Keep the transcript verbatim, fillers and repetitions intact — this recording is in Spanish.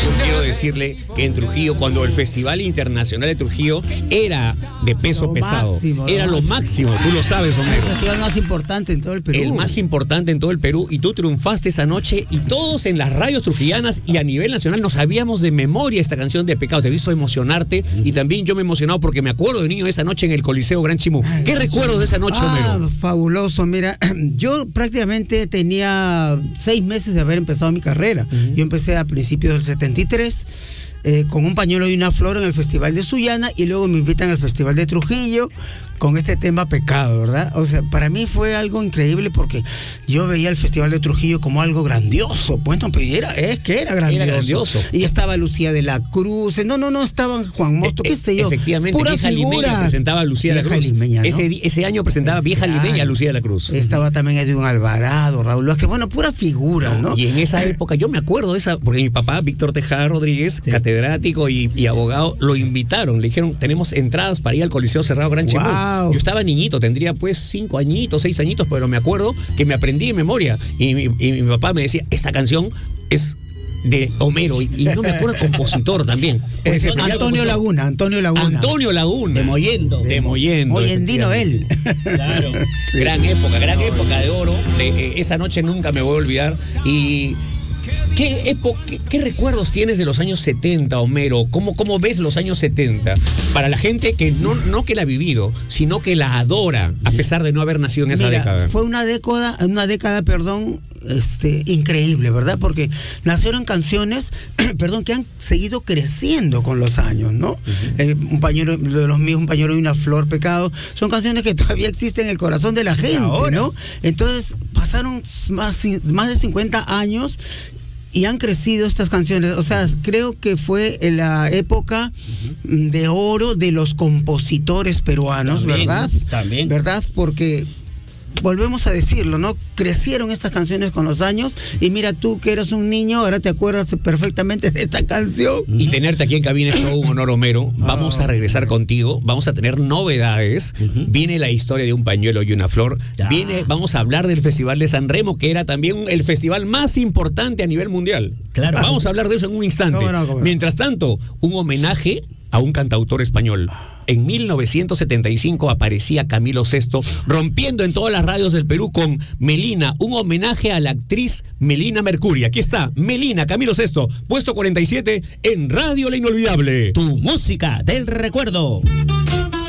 yo quiero decirle que en Trujillo, cuando el Festival Internacional de Trujillo era de peso Lo pesado, máximo, era lo máximo, tú lo sabes, El Homero. festival más importante en todo el Perú. El más importante en todo el Perú, y tú triunfaste esa noche, y todos en las radios trujillanas y a nivel nacional nos sabíamos de memoria esta canción de Pecado. Te he visto emocionarte, y también yo me he emocionado porque me acuerdo de niño de esa noche en el Coliseo Gran Chimú. ¿Qué recuerdos de esa noche, Ah, Homero? fabuloso. Mira, yo prácticamente tenía seis meses de haber empezado mi carrera. Uh-huh. Yo empecé a principios del setenta y tres. Eh, con un pañuelo y una flor en el Festival de Sullana, y luego me invitan al Festival de Trujillo con este tema Pecado, ¿verdad? O sea, para mí fue algo increíble porque yo veía el Festival de Trujillo como algo grandioso. Bueno, pero era, es que era grandioso. Era grandioso. Y estaba Lucía de la Cruz, no, no, no, estaban Juan Mosto, qué sé yo. Efectivamente, Pura Vieja figuras. Limeña presentaba a Lucía de la Cruz. Limeña, ¿no? ese, ese año presentaba ese Vieja Limeña a Lucía de la Cruz. Estaba también Edwin Alvarado, Raúl Vázquez, bueno, pura figura, ¿no? Y en esa época, yo me acuerdo de esa, porque mi papá, Víctor Tejada Rodríguez, sí, catedrático y, y abogado, lo invitaron, le dijeron, tenemos entradas para ir al Coliseo Cerrado Gran Chimú. Wow. Yo estaba niñito, tendría pues cinco añitos, seis añitos, pero me acuerdo que me aprendí de memoria. Y mi, y mi papá me decía, esta canción es de Homero, y, y no me acuerdo el compositor también. Es Antonio compositor. Laguna, Antonio Laguna. Antonio Laguna. Demoyendo. Demoyendo. Moyendino él. Claro. Sí. Gran época, gran época de oro. De, eh, esa noche nunca me voy a olvidar. Y ¿Qué, época, qué, ¿Qué recuerdos tienes de los años setenta, Homero? ¿Cómo, cómo ves los años setenta? Para la gente que no, no que la ha vivido, sino que la adora, a pesar de no haber nacido en esa Mira, década. Fue una década, una década, perdón, este, increíble, ¿verdad? Porque nacieron canciones, perdón, que han seguido creciendo con los años, ¿no? Uh-huh. eh, un pañuelo de los míos, un pañuelo y una flor, Pecado, son canciones que todavía existen en el corazón de la gente, ahora, ¿no? Entonces, pasaron más, más de cincuenta años y han crecido estas canciones. O sea, creo que fue en la época uh-huh. de oro de los compositores peruanos, también, ¿verdad? También. ¿Verdad? Porque volvemos a decirlo, ¿no? Crecieron estas canciones con los años, y mira tú que eras un niño, ahora te acuerdas perfectamente de esta canción. Y tenerte aquí en cabina es todo un honor, Homero. Vamos a regresar contigo, vamos a tener novedades. Uh-huh. Viene la historia de un pañuelo y una flor. Ya. Viene, vamos a hablar del Festival de San Remo, que era también el festival más importante a nivel mundial. Claro. Vamos a hablar de eso en un instante. ¿Cómo no, cómo no? Mientras tanto, un homenaje a un cantautor español. En mil novecientos setenta y cinco aparecía Camilo Sesto rompiendo en todas las radios del Perú con Melina, un homenaje a la actriz Melina Mercury. Aquí está, Melina, Camilo Sesto, puesto cuarenta y siete en Radio La Inolvidable. Tu música del recuerdo.